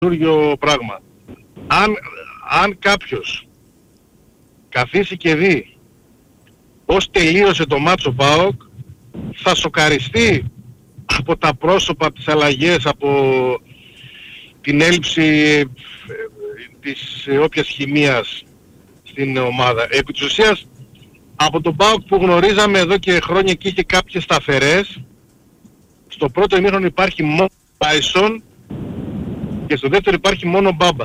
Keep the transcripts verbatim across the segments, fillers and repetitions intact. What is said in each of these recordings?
καινούριο πράγμα. Αν, αν κάποιος καθίσει και δει πώς τελείωσε το μάτσο ΠΑΟΚ, θα σοκαριστεί από τα πρόσωπα, τις αλλαγές, από την έλλειψη ε, της ε, όποιας χημείας στην ομάδα. Επί της ουσίας, από τον ΠΑΟΚ που γνωρίζαμε εδώ και χρόνια και είχε κάποιες σταθερές, στο πρώτο ημίχρονο υπάρχει μόνο Τάισον και στο δεύτερο υπάρχει μόνο Μπάμπα.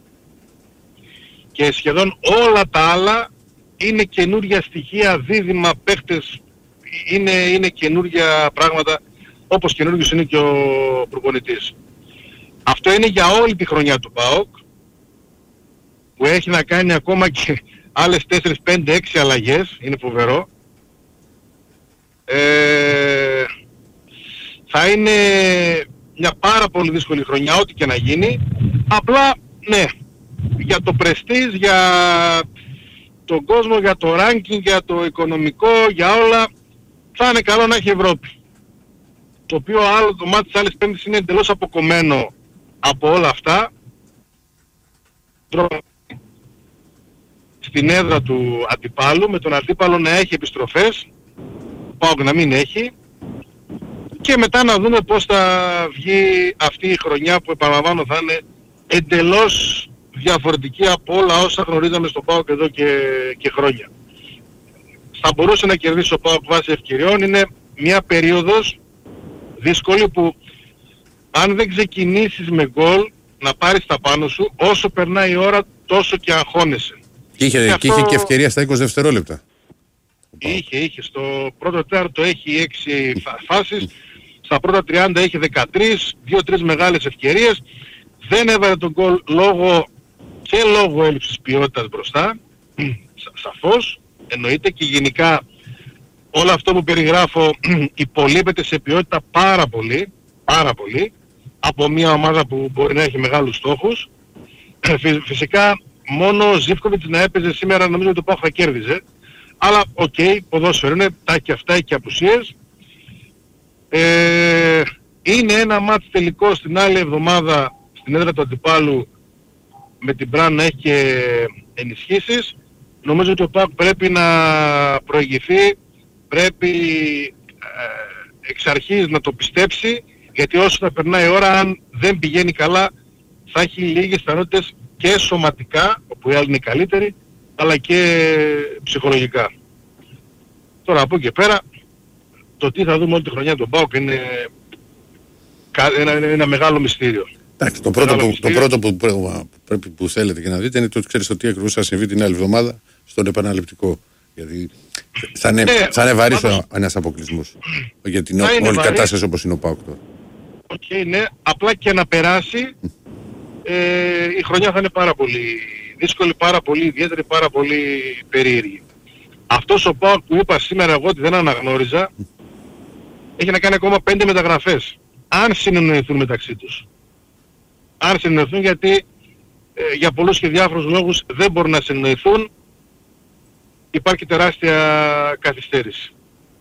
Και σχεδόν όλα τα άλλα είναι καινούρια στοιχεία, δίδυμα, παίχτες, είναι, είναι καινούρια πράγματα, όπως καινούριος είναι και ο προπονητής. Αυτό είναι για όλη τη χρονιά του ΠΑΟΚ, που έχει να κάνει ακόμα και άλλες τέσσερις, πέντε, έξι αλλαγές, είναι φοβερό. Ε, θα είναι μια πάρα πολύ δύσκολη χρονιά, ό,τι και να γίνει. Απλά, ναι, για το πρεστίζ, για τον κόσμο, για το ranking, για το οικονομικό, για όλα, θα είναι καλό να έχει Ευρώπη. Το οποίο άλλο το μάτι της άλλης πέμπτης είναι εντελώς αποκομμένο από όλα αυτά. Στην έδρα του αντιπάλου, με τον αντίπαλο να έχει επιστροφές, πάω να μην έχει, και μετά να δούμε πώς θα βγει αυτή η χρονιά που, επαναλαμβάνω, θα είναι εντελώς διαφορετική από όλα όσα γνωρίζαμε στο ΠΑΟΚ εδώ και, και χρόνια. Θα μπορούσε να κερδίσει ο ΠΑΟΚ βάσει ευκαιριών. Είναι μια περίοδος δύσκολη που αν δεν ξεκινήσεις με γκολ να πάρεις τα πάνω σου, όσο περνάει η ώρα τόσο και αγχώνεσαι. Και είχε και, αυτό... είχε και ευκαιρία στα είκοσι δευτερόλεπτα. Είχε, είχε. Στο πρώτο τέταρτο έχει έξι φάσεις, στα πρώτα τριάντα έχει δεκατρείς, δύο τρεις μεγάλες ευκαιρίες. Δεν έβαλε τον γκολ λόγω και λόγω έλλειψης ποιότητας μπροστά, σαφώς, εννοείται, και γενικά όλο αυτό που περιγράφω υπολείπεται σε ποιότητα πάρα πολύ, πάρα πολύ, από μια ομάδα που μπορεί να έχει μεγάλους στόχους. Φυσικά μόνο ο Ζίβκοβιτς να έπαιζε σήμερα, νομίζω ότι το ΠΑΟΚ θα κέρδιζε. Αλλά οκ, okay, ποδόσφαιρο είναι, τα έχει αυτά, έχει και απουσίες. Ε, είναι ένα μάτς τελικό στην άλλη εβδομάδα στην έδρα του αντιπάλου, με την Μπραν να έχει και ενισχύσεις. Νομίζω ότι ο ΠΑΟΚ πρέπει να προηγηθεί, πρέπει ε, εξ αρχής να το πιστέψει, γιατί όσο θα περνάει η ώρα, αν δεν πηγαίνει καλά, θα έχει λίγες πιθανότητες και σωματικά, όπου οι άλλοι είναι καλύτεροι, αλλά και ψυχολογικά. Τώρα από εκεί και πέρα, το τι θα δούμε όλη τη χρονιά του ΠΑΟΚ είναι ένα, ένα, ένα μεγάλο μυστήριο. Εντάξει, το πρώτο, που, το πρώτο που, πρέπει, που θέλετε και να δείτε είναι το ότι ξέρεις το τι ακριβώς θα συμβεί την άλλη εβδομάδα στον επαναληπτικό. Γιατί θα είναι, ναι, θα είναι βαρύς πάντως... ένας αποκλεισμός για την όλη βαρύ... κατάσταση όπως είναι ο ΠΑΟΚ τώρα. Οκ, okay, ναι, απλά και να περάσει ε, η χρονιά θα είναι πάρα πολύ δύσκολη, πάρα πολύ ιδιαίτερη, πάρα πολύ περίεργη. Αυτός ο ΠΑΟΚ που είπα σήμερα εγώ ότι δεν αναγνώριζα, έχει να κάνει ακόμα πέντε μεταγραφές. Αν συνεννοηθούν μεταξύ τους. Αν συνεννοηθούν, γιατί ε, για πολλούς και διάφορους λόγους δεν μπορούν να συνεννοηθούν, υπάρχει τεράστια καθυστέρηση.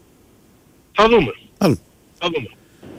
Θα δούμε. Άλλο. Θα δούμε.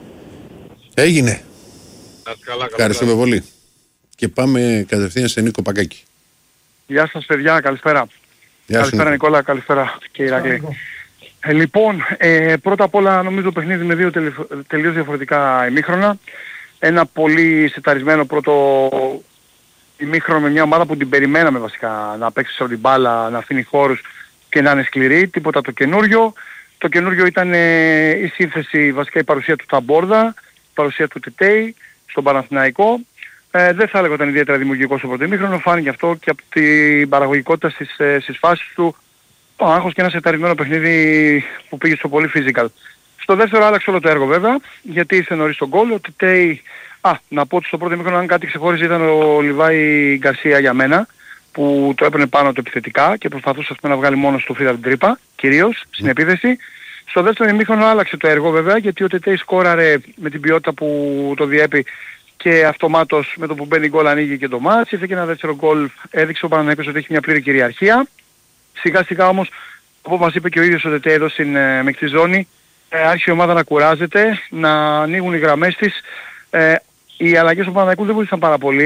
Έγινε. Καλά, ευχαριστούμε καλά. Πολύ. Και πάμε κατευθείαν σε Νίκο Παγκάκη. Γεια σας παιδιά, καλησπέρα. Γεια καλησπέρα σου. Νικόλα, καλησπέρα και Ηρακλή. Ε, λοιπόν, ε, πρώτα απ' όλα νομίζω παιχνίδι με δύο τελε, τελείως διαφορετικά ημίχρονα. Ένα πολύ σεταρισμένο πρώτο ημίχρονο με μια ομάδα που την περιμέναμε βασικά να παίξει σε την μπάλα, να αφήνει χώρους και να είναι σκληρή, τίποτα το καινούριο. Το καινούριο ήταν ε, η σύνθεση, βασικά η παρουσία του Ταμπόρδα, η παρουσία του Τετέι στον Παναθηναϊκό. Ε, δεν θα έλεγα ότι ήταν ιδιαίτερα δημιουργικός στο πρώτο ημίχρονο, φάνηκε αυτό και από την παραγωγικότητα στις, ε, στις φάσεις του. Το άγχος και ένα σεταρισμένο παιχνίδι που πήγε στο πολύ physical. Στο δεύτερο άλλαξε όλο το έργο βέβαια, γιατί ήρθε νωρίς τον γκολ. Ο Τετέι, α, να πω ότι στο πρώτο ημίχρονο αν κάτι ξεχώριζε ήταν ο Λιβάη Γκαρσία για μένα, που το έπαιρνε πάνω του επιθετικά και προσπαθούσε να βγάλει μόνο στο φίδα την τρύπα, κυρίως στην mm. επίθεση. Στο δεύτερο ημίχρονο άλλαξε το έργο βέβαια, γιατί ο Τετέι σκόραρε με την ποιότητα που το διέπει και αυτομάτως με το που μπαίνει γκολ ανοίγει και το μάτς. Ήρθε και ένα δεύτερο γκολ, έδειξε ο Παναθηναϊκός ότι έχει μια πλήρη κυριαρχία. Σιγά σιγά όμως, όπως μας είπε και ο ίδιος ο Τετέι εδώ στην ε, μεικτή ζώνη, ε, άρχισε η ομάδα να κουράζεται, να ανοίγουν οι γραμμές της. Ε, οι αλλαγές του Παναθηναϊκού δεν βοήθησαν πάρα πολύ.